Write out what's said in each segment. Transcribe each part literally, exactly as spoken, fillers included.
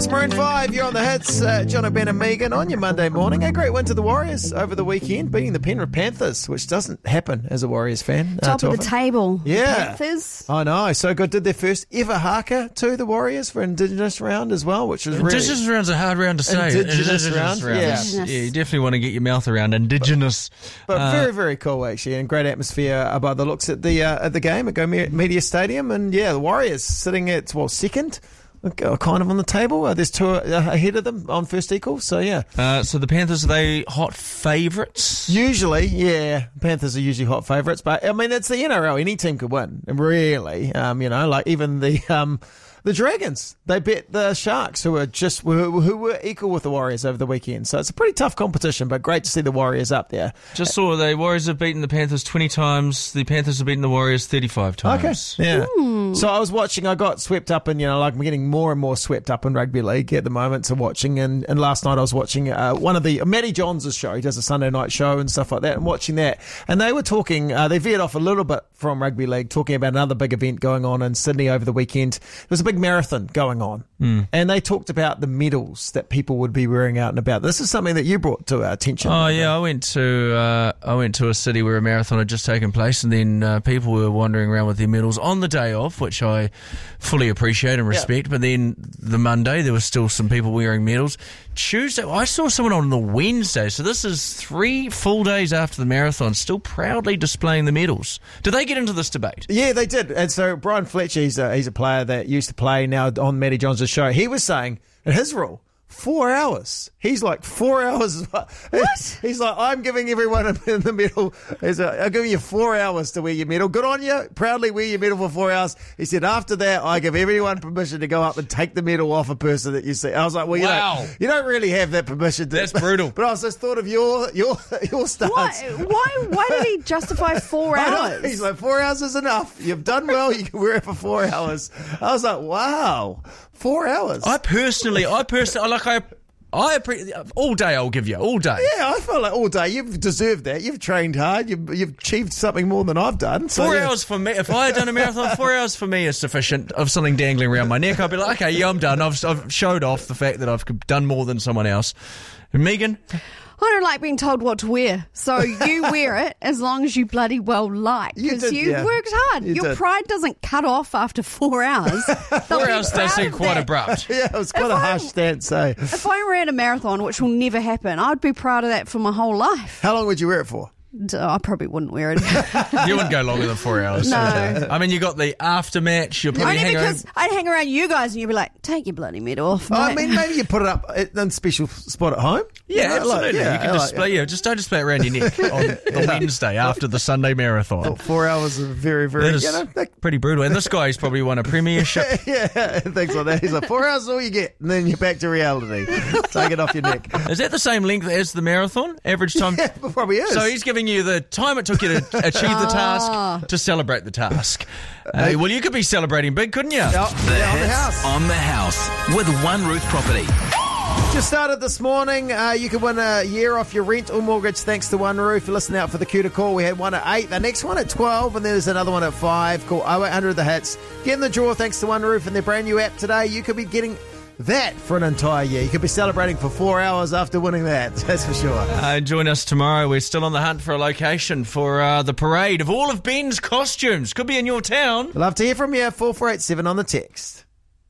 It's Maroon five, you're on the hits. Uh, John O'Ben and Megan on your Monday morning. A great win to the Warriors over the weekend, beating the Penrith Panthers, which doesn't happen as a Warriors fan. Uh, Top of the table. Yeah. Panthers. I know, so good. Did their first ever haka to the Warriors for Indigenous round as well, which was really... Indigenous round's a hard round to say. Indigenous, Indigenous round, round. yeah. Indigenous. Yeah, you definitely want to get your mouth around Indigenous. But uh, very, very cool, actually, and great atmosphere uh, by the looks at the uh, at the game at Go Media Stadium. And yeah, the Warriors sitting at, well, second, uh, kind of on the table. Uh, there's two uh, ahead of them on first equal, so yeah. Uh, so the Panthers, are they hot favourites? Usually, yeah, Panthers are usually hot favourites, but I mean, it's the N R L. Any team could win, really. Um, you know, like even the um, the Dragons, they bet the Sharks, who were just who, who were equal with the Warriors over the weekend. So it's a pretty tough competition, but great to see the Warriors up there. Just saw the Warriors have beaten the Panthers twenty times. The Panthers have beaten the Warriors thirty-five times. Okay, yeah. Ooh. So I was watching. I got swept up in, you know, like I'm getting more and more swept up in rugby league at the moment. So watching, and, and last night I was watching uh, one of the Matty Johns' show. He does a Sunday night show and stuff like that, and watching that. And they were talking. Uh, they veered off a little bit from rugby league, talking about another big event going on in Sydney over the weekend. There was a big marathon going on, mm. and they talked about the medals that people would be wearing out and about. This is something that you brought to our attention. Oh yeah, I went to uh, I went to a city where a marathon had just taken place, and then uh, people were wandering around with their medals on the day off, which I fully appreciate and respect. Yeah. But then the Monday, there was still some people wearing medals. Tuesday, I saw someone on the Wednesday, so this is three full days after the marathon, still proudly displaying the medals. Did they get into this debate? Yeah, they did. And so Brian Fletcher, he's a, he's a player that used to play now on Matty Johns' show. He was saying, in his rule, four hours. He's like, four hours. What? He's like, I'm giving everyone in the medal. He's like, I'm giving you four hours to wear your medal. Good on you. Proudly wear your medal for four hours. He said, after that, I give everyone permission to go up and take the medal off a person that you see. I was like, well, you, wow. don't, you don't really have that permission. To, That's brutal. But I was just thought of your your your stance. Why, why, why did he justify four hours? He's like, four hours is enough. You've done well. You can wear it for four hours. I was like, wow. Four hours. I personally, I personally, like I, I appre- all day. I'll give you all day. Yeah, I feel like all day. You've deserved that. You've trained hard. You've, you've achieved something more than I've done. So, four yeah. hours for me. If I had done a marathon, four hours for me is sufficient. Of something dangling around my neck, I'd be like, okay, yeah, I'm done. I've, I've showed off the fact that I've done more than someone else. Megan. I don't like being told what to wear, so you wear it as long as you bloody well like, because you, you, you yeah. worked hard. You Your did. pride doesn't cut off after four hours. Four hours does seem quite abrupt. Yeah, it was quite If a I'm- harsh stance, eh? If I ran a marathon, which will never happen, I'd be proud of that for my whole life. How long would you wear it for? I probably wouldn't wear it. You wouldn't go longer than four hours. No. I mean, you got the aftermatch. You'll probably Only hang because around. I'd hang around you guys and you'd be like, take your bloody medal off, mate. I mean, maybe you put it up in a special spot at home. Yeah, You know, like, absolutely. yeah, you can like- display. Yeah, just don't display it around your neck on the Wednesday after the Sunday marathon. Oh, four hours of very, very, That is you know, that, pretty brutal. And this guy's probably won a premiership. yeah, things like that. He's like, four hours is all you get, and then you're back to reality. Take it off your neck. Is that the same length as the marathon? Average time? Yeah, it probably is. So he's giving you the time it took you to achieve the task to celebrate the task. Uh, well, you could be celebrating big, couldn't you? Oh, The yeah, on the hits house. on the house with One Roof Property. Just started this morning. Uh, you can win a year off your rent or mortgage thanks to One Roof. Listen out for the cue to call. We had one at eight, the next one at twelve, and there's another one at five. Call oh eight hundred the hits. Get in the draw thanks to One Roof and their brand new app today. You could be getting that for an entire year. You could be celebrating for four hours after winning that. That's for sure. Uh, join us tomorrow. We're still on the hunt for a location for uh, the parade of all of Ben's costumes. Could be in your town. Love to hear from you. four four eight seven on the text.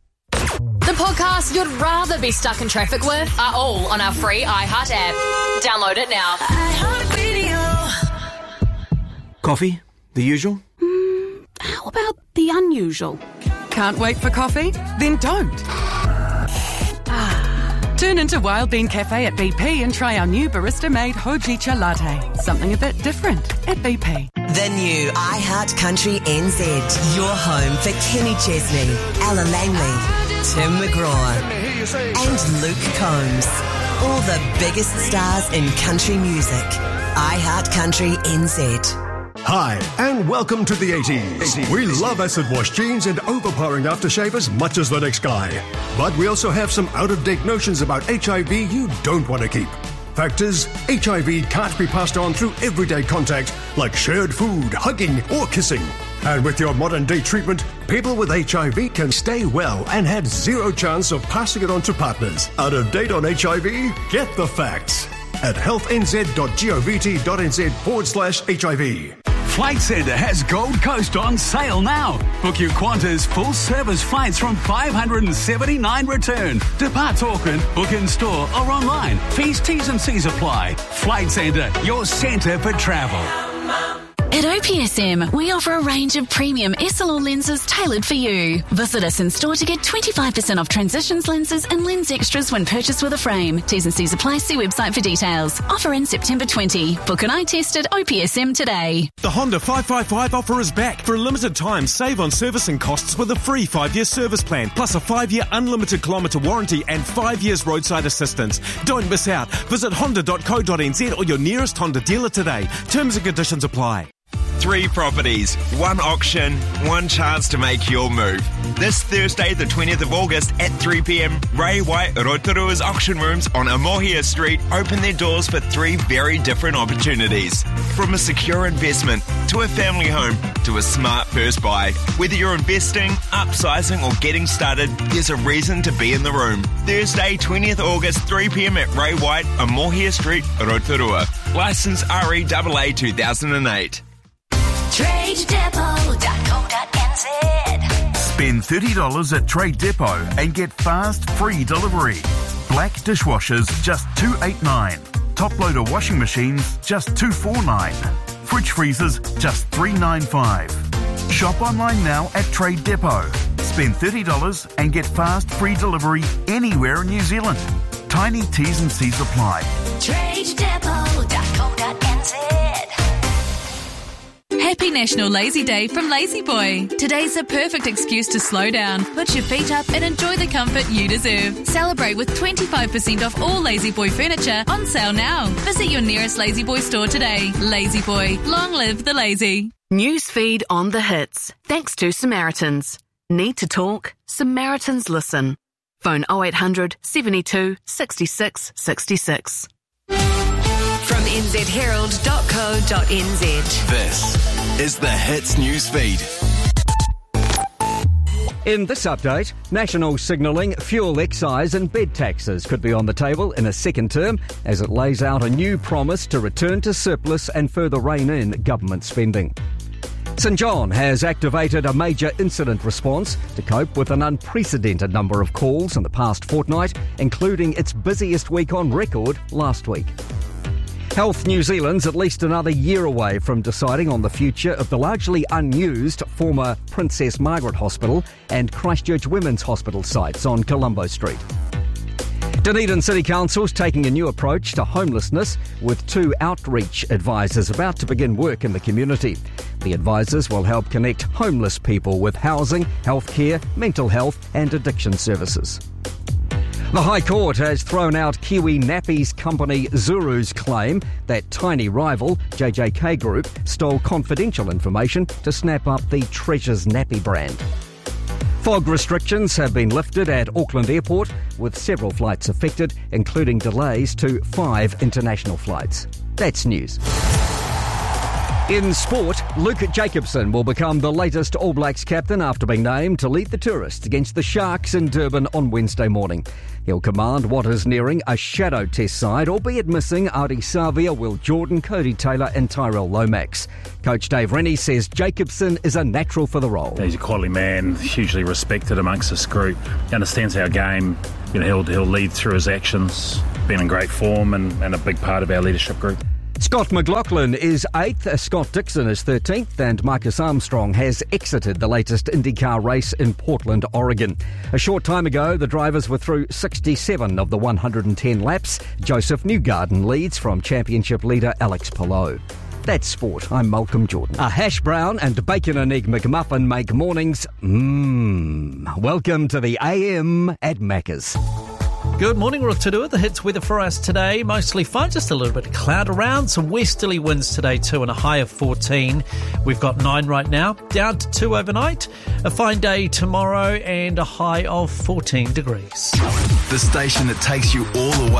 The podcasts you'd rather be stuck in traffic with are all on our free iHeart app. Download it now. Coffee? The usual? How about the unusual? Can't wait for coffee? Then don't. Ah. Turn into Wild Bean Cafe at B P and try our new barista-made Hojicha Latte. Something a bit different at B P. The new iHeart Country N Z. Your home for Kenny Chesney, Ella Langley, Tim McGraw, and Luke Combs. All the biggest stars in country music. iHeart Country N Z. Hi, and welcome to the eighties. We love acid wash jeans and overpowering aftershave as much as the next guy. But we also have some out-of-date notions about H I V you don't want to keep. Fact is, H I V can't be passed on through everyday contact like shared food, hugging, or kissing. And with your modern-day treatment, people with H I V can stay well and have zero chance of passing it on to partners. Out of date on H I V? Get the facts at healthnz.govt.nz forward slash HIV. Flight Centre has Gold Coast on sale now. Book your Qantas full-service flights from five hundred seventy-nine return. Depart Auckland, book in store or online. Fees, T's and C's apply. Flight Centre, your centre for travel. At O P S M, we offer a range of premium S L R lenses tailored for you. Visit us in store to get twenty-five percent off Transitions lenses and lens extras when purchased with a frame. T's and C's apply. See website for details. Offer in September twentieth. Book an eye test at O P S M today. The Honda five five five offer is back. For a limited time, save on servicing costs with a free five-year service plan, plus a five-year unlimited kilometre warranty and five years roadside assistance. Don't miss out. Visit honda dot co dot n z or your nearest Honda dealer today. Terms and conditions apply. Three properties, one auction, one chance to make your move. This Thursday, the twentieth of August at three p.m, Ray White Rotorua's auction rooms on Amohia Street open their doors for three very different opportunities. From a secure investment, to a family home, to a smart first buy. Whether you're investing, upsizing or getting started, there's a reason to be in the room. Thursday, twentieth of August, three p.m. at Ray White, Amohia Street, Rotorua. Licence R E A A two thousand eight. trade depot dot co dot n z. Spend thirty dollars at Trade Depot and get fast, free delivery. Black dishwashers, just two dollars and eighty-nine cents. Top-loader washing machines, just two dollars and forty-nine cents. Fridge freezers, just three dollars and ninety-five cents. Shop online now at Trade Depot. Spend thirty dollars and get fast, free delivery anywhere in New Zealand. Tiny T's and C's apply. trade depot dot co dot n z. Happy National Lazy Day from Lazy Boy. Today's the perfect excuse to slow down, put your feet up and enjoy the comfort you deserve. Celebrate with twenty-five percent off all Lazy Boy furniture on sale now. Visit your nearest Lazy Boy store today. Lazy Boy, long live the lazy. Newsfeed on the hits. Thanks to Samaritans. Need to talk? Samaritans listen. Phone oh eight hundred, seventy-two, sixty-six, sixty-six. From n z herald dot co dot n z. This is the Hits Newsfeed. In this update, national signalling, fuel excise and bed taxes could be on the table in a second term as it lays out a new promise to return to surplus and further rein in government spending. St John has activated a major incident response to cope with an unprecedented number of calls in the past fortnight, including its busiest week on record last week. Health New Zealand's at least another year away from deciding on the future of the largely unused former Princess Margaret Hospital and Christchurch Women's Hospital sites on Colombo Street. Dunedin City Council's taking a new approach to homelessness with two outreach advisors about to begin work in the community. The advisors will help connect homeless people with housing, healthcare, mental health and addiction services. The High Court has thrown out Kiwi nappies company Zuru's claim that tiny rival J J K Group stole confidential information to snap up the Treasures nappy brand. Fog restrictions have been lifted at Auckland Airport, with several flights affected, including delays to five international flights. That's news. In sport, Luke Jacobson will become the latest All Blacks captain after being named to lead the tourists against the Sharks in Durban on Wednesday morning. He'll command what is nearing a shadow test side, albeit missing Ardie Savia, Will Jordan, Cody Taylor and Tyrell Lomax. Coach Dave Rennie says Jacobson is a natural for the role. He's a quality man, hugely respected amongst this group. He understands our game. You know, he'll, he'll lead through his actions, been in great form and, and a big part of our leadership group. Scott McLaughlin is eighth, Scott Dixon is thirteenth, and Marcus Armstrong has exited the latest IndyCar race in Portland, Oregon. A short time ago, the drivers were through sixty-seven of the one hundred ten laps. Joseph Newgarden leads from championship leader Alex Palou. That's sport. I'm Malcolm Jordan. A hash brown and bacon and egg McMuffin make mornings mmm. Welcome to the A M at Macca's. Good morning, Rotorua. The hits weather for us today. Mostly fine, just a little bit of cloud around. Some westerly winds today too, and a high of fourteen. We've got nine right now, down to two overnight. A fine day tomorrow and a high of fourteen degrees. The station that takes you all the way